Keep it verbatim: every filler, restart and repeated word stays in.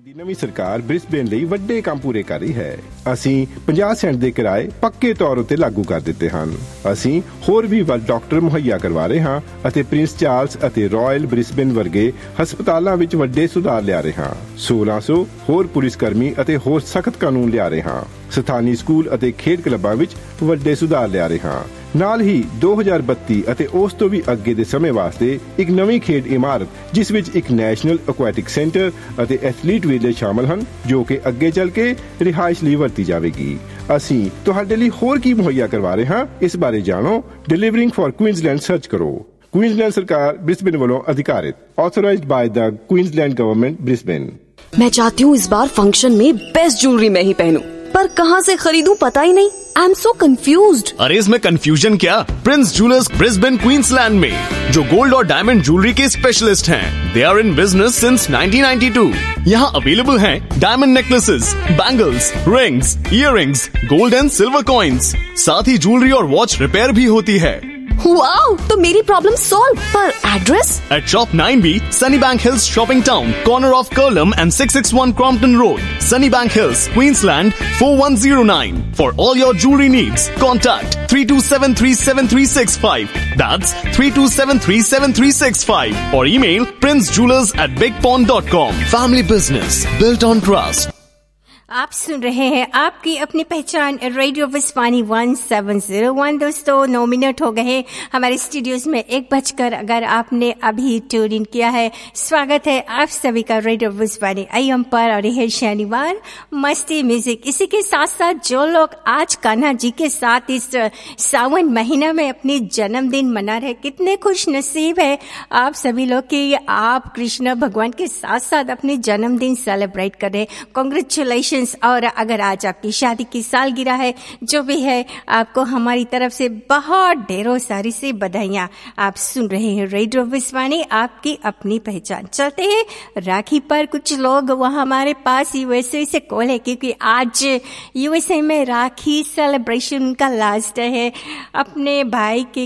ਦੀ ਨਵੀਂ ਸਰਕਾਰ ਬ੍ਰਿਸਬੇਨ ਲਈ ਵੱਡੇ ਕੰਮ ਪੂਰੇ ਕਰ ਰਹੀ ਹੈ। ਅਸੀਂ ਪੰਜਾਹ ਸੈਂਟ ਦੇ ਕਿਰਾਏ ਪੱਕੇ ਤੌਰ ਉੱਤੇ ਲਾਗੂ ਕਰ ਦਿੱਤੇ ਹਨ। ਅਸੀਂ ਹੋਰ ਵੀ ਵੱਧ ਡਾਕਟਰ ਮੁਹੱਈਆ ਕਰਵਾ ਰਹੇ ਹਾਂ ਅਤੇ ਪ੍ਰਿੰਸ ਚਾਰਲਸ ਅਤੇ ਰਾਇਲ ਬ੍ਰਿਸਬੇਨ ਵਰਗੇ ਹਸਪਤਾਲਾਂ ਵਿੱਚ ਵੱਡੇ ਸੁਧਾਰ ਲਿਆ ਰਹੇ ਹਾਂ। ਸੋਲਾਂ ਸੌ ਹੋਰ ਪੁਲਿਸ ਕਰਮੀ ਅਤੇ ਹੋਰ ਸਖਤ ਕਾਨੂੰਨ ਲਿਆ ਰਹੇ ਹਾਂ। ਸਥਾਨੀ ਸਕੂਲ ਅਤੇ ਖੇਡ ਕਲੱਬਾਂ ਵਿੱਚ ਵੱਡੇ ਸੁਧਾਰ ਲਿਆ ਰਹੇ ਹਾਂ। ਨਾਲ ਹੀ ਦੋ ਹਜ਼ਾਰ ਬੱਤੀ ਅਤੇ ਉਸ ਤੋਂ ਵੀ ਅੱਗੇ ਦੇ ਸਮੇਂ ਵਾਸਤੇ ਇੱਕ ਨਵੀਂ ਖੇਡ ਇਮਾਰਤ ਜਿਸ ਵਿੱਚ ਇੱਕ ਨੈਸ਼ਨਲ ਐਕੁਆਟਿਕ ਸੈਂਟਰ ਅਤੇ ਐਥਲੀਟ ਵਿਲੇਜ ਸ਼ਾਮਲ ਹਨ ਜੋ ਕਿ ਅੱਗੇ ਚੱਲ ਕੇ ਰਿਹਾਇਸ਼ ਲਈ ਵਰਤੀ ਜਾਵੇਗੀ। ਅਸੀਂ ਤੁਹਾਡੇ ਲਈ ਹੋਰ ਕੀ ਮੁਹੱਈਆ ਕਰਵਾ ਰਹੇ ਹਾਂ, ਇਸ ਬਾਰੇ ਜਾਣੋ। ਡਿਲੀਵਰਿੰਗ ਫॉर क्वींसलैंड सर्च करो। क्वींसलैंड सरकार ब्रिस्बेन वालों अधिकारित, authorised by the Queensland government Brisbane. मैं चाहती हूँ इस बार फंक्शन में बेस्ट ज्वेलरी मैं ही पहनूं, पर कहाँ से खरीदूं पता ही नहीं। I am so confused. अरे इसमें कंफ्यूजन क्या, प्रिंस ज्वेलर्स ब्रिस्बेन क्वींसलैंड में, जो गोल्ड और डायमंड ज्वेलरी के स्पेशलिस्ट हैं। They are in business since nineteen ninety two. यहाँ अवेलेबल हैं diamond necklaces, bangles, rings, earrings, gold and silver coins. साथ ही ज्वेलरी और वॉच रिपेयर भी होती है। वाओ, तो मेरी प्रॉब्लम सॉल्व। पर address? At Shop nine B, Sunnybank Hills Shopping Town, corner of Curlum and six sixty-one Crompton Road, Sunnybank Hills, Queensland four one zero nine. For all your jewelry needs, contact three two seven three seven three six five. That's three two seven three seven three six five. Or email princejewelers at bigpond dot com. Family business built on trust. आप सुन रहे हैं आपकी अपनी पहचान radio विस्वानी one seven zero one. दोस्तों, नौ minute हो गए हमारे स्टूडियोज में एक बजकर। अगर आपने अभी ट्यून इन किया है, स्वागत है आप सभी का रेडियो विस्वानी एम पर। और यह शनिवार मस्ती म्यूजिक। इसी के साथ साथ जो लोग आज कान्हा जी के साथ इस सावन महीना में अपनी जन्मदिन मना रहे, कितने खुश नसीब है आप सभी लोग कि आप कृष्ण भगवान के साथ साथ अपने जन्मदिन सेलिब्रेट कर रहे। कॉन्ग्रेचुलेशन। और अगर आज आपकी शादी की सालगिरह है, जो भी है, आपको हमारी तरफ से बहुत ढेरों सारी सी बधाइयां। आप सुन रहे हैं रेडियो विस्वानी, आपकी अपनी पहचान। चलते हैं राखी पर। कुछ लोग वहाँ हमारे पास यूएसए से कॉल है, क्योंकि आज यूएसए में राखी सेलिब्रेशन का लास्ट है। अपने भाई के